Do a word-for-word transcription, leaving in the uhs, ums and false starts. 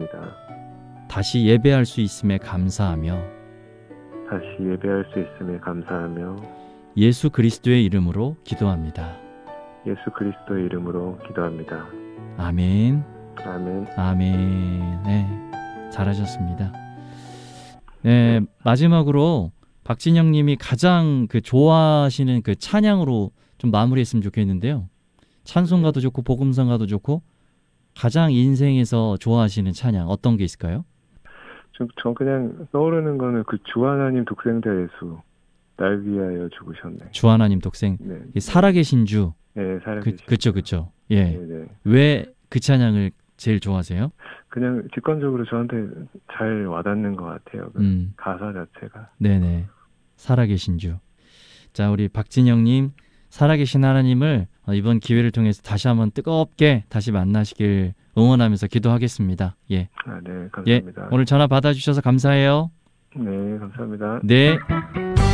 감사합니다. 다시 예배할 수 있음에 감사하며 다시 예배할 수 있음에 감사하며 예수 그리스도의 이름으로 기도합니다. 예수 그리스도의 이름으로 기도합니다. 아멘. 아멘. 아멘. 네, 잘하셨습니다. 네, 마지막으로 박진영 님이 가장 그 좋아하시는 그 찬양으로 좀 마무리했으면 좋겠는데요. 찬송가도 좋고 복음성가도 좋고 가장 인생에서 좋아하시는 찬양 어떤 게 있을까요? 전, 전 그냥 떠오르는 거는 그 주 하나님 독생자 예수 날 위하여 죽으셨네. 주 하나님 독생. 네. 살아계신 주. 네, 살아계신 그, 그쵸, 그쵸. 예. 네, 네. 왜 그 찬양을 제일 좋아하세요? 그냥 직관적으로 저한테 잘 와닿는 것 같아요. 그 음. 가사 자체가. 네네. 살아계신 주. 자, 우리 박진영님, 살아계신 하나님을 이번 기회를 통해서 다시 한번 뜨겁게 다시 만나시길 응원하면서 기도하겠습니다. 예. 아, 네, 감사합니다. 예, 오늘 전화 받아주셔서 감사해요. 네, 감사합니다. 네.